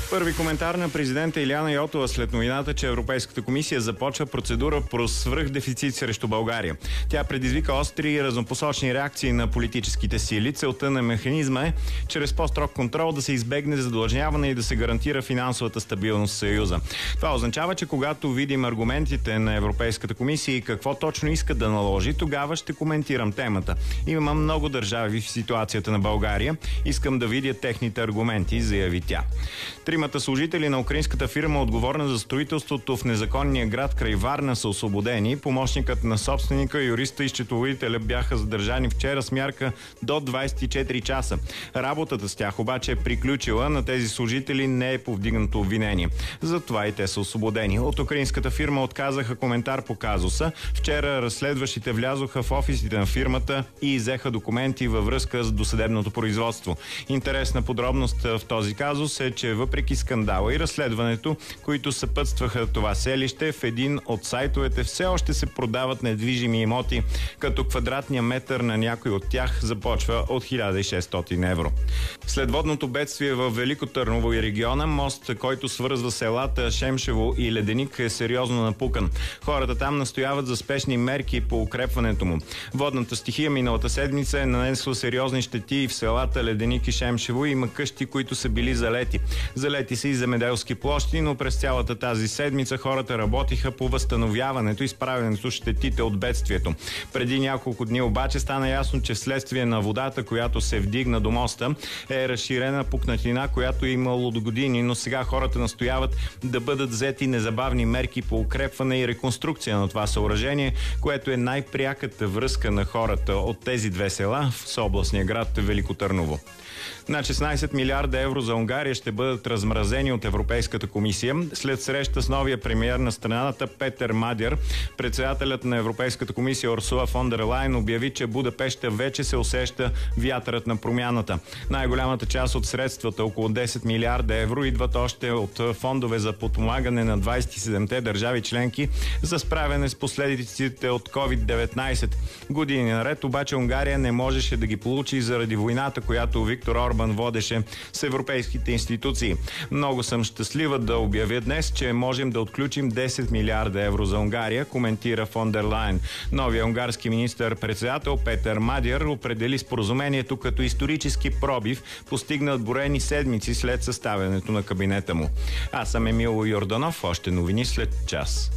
Първи коментар на президента Илияна Йотова след новината, че Европейската комисия започва процедура по свръхдефицит срещу България. Тя предизвика остри и разнопосочни реакции на политическите сили. Целта на механизма е чрез по-строг контрол да се избегне задлъжняване и да се гарантира финансовата стабилност в Съюза. Това означава, че когато видим аргументите на Европейската комисия и какво точно иска да наложи, тогава ще коментирам темата. Има много държави в ситуацията на България. Искам да видя техните аргументи, заяви тя. Тримата служители на украинската фирма, отговорна за строителството в незаконния град край Варна, са освободени. Помощникът на собственика, юриста и счетоводителя бяха задържани вчера с мярка до 24 часа. Работата с тях обаче е приключила. На тези служители не е повдигнато обвинение. Затова и те са освободени. От украинската фирма отказаха коментар по казуса. Вчера разследващите влязоха в офисите на фирмата и иззеха документи във връзка с досъдебното производство. Интересна подробност в този казус е, че въпреки скандала и разследването, които съпътстваха това селище, в един от сайтовете все още се продават недвижими имоти, като квадратния метър на някой от тях започва от 1600 евро. След водното бедствие в Велико Търново и региона, мост, който свързва селата Шемшево и Леденик, е сериозно напукан. Хората там настояват за спешни мерки по укрепването му. Водната стихия миналата седмица е нанесла сериозни щети в селата Леденик и Шемшево и има къщи, които са били залети. Залети са и земеделски площи, но през цялата тази седмица хората работиха по възстановяването и справянето с щетите от бедствието. Преди няколко дни обаче стана ясно, че вследствие на водата, която се вдигна до моста, е разширена пукнатина, която е имало до години, но сега хората настояват да бъдат взети незабавни мерки по укрепване и реконструкция на това съоръжение, което е най-пряката връзка на хората от тези две села с областния град Велико Търново. На 16 милиарда евро за Унгария ще бъдат размразени от Европейската комисия. След среща с новия премиер на страната Петер Мадяр, председателят на Европейската комисия Урсула фон дер Лайен обяви, че Будапеща вече се усеща вятърът на промяната. Най-голямата част от средствата, около 10 милиарда евро, идват още от фондове за подпомагане на 27-те държави членки за справяне с последиците от COVID-19. Години наред обаче Унгария не можеше да ги получи заради войната, която Виктор Орбан водеше с европейските институции. Много съм щастлива да обявя днес, че можем да отключим 10 милиарда евро за Унгария, коментира фон дер Лайен. Новия унгарски министър-председател Петер Мадяр определи споразумението като исторически пробив, постигнат броени седмици след съставянето на кабинета му. Аз съм Емил Йорданов, още новини след час.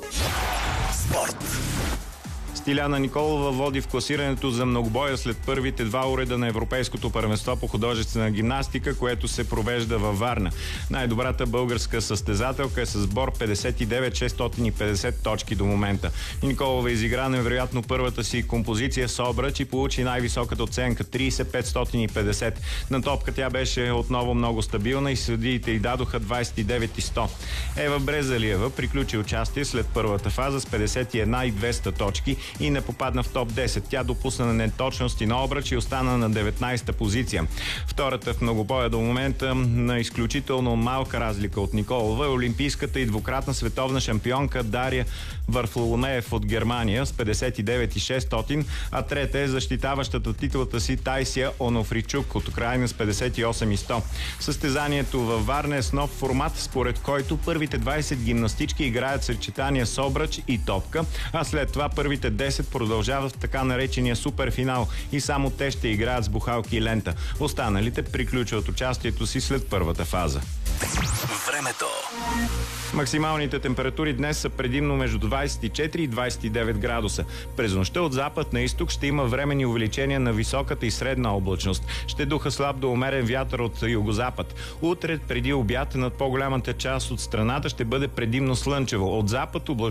Спорт. Стиляна Николова води в класирането за многобоя след първите два уреда на Европейското първенство по художествена гимнастика, което се провежда във Варна. Най-добрата българска състезателка е с сбор 59-650 точки до момента. Николова изигра невероятно първата си композиция с обръч и получи най-високата оценка 30-550. На топка тя беше отново много стабилна и съдиите й дадоха 29,100. Ева Брезалиева приключи участие след първата фаза с 51,200 точки и не попадна в топ 10. Тя допусна неточности на обръч и остана на 19-та позиция. Втората в многобоя до момента на изключително малка разлика от Николова е олимпийската и двукратна световна шампионка Дария Варфоломеев от Германия с 59,600, а трета е защитаващата титлата си Тайсия Онофричук от Украйна с 58,100. Състезанието във Варна е с нов формат, според който първите 20 гимнастички играят съчетания с обръч и топка, а след това първите 10 продължават в така наречения суперфинал и само те ще играят с бухалки и лента. Останалите приключват участието си след първата фаза. Времето. Максималните температури днес са предимно между 24 и 29 градуса. През нощта от запад на изток ще има временни увеличения на високата и средна облачност. Ще духа слаб до умерен вятър от югозапад. Утре преди обяд над по-голямата част от страната ще бъде предимно слънчево. От запад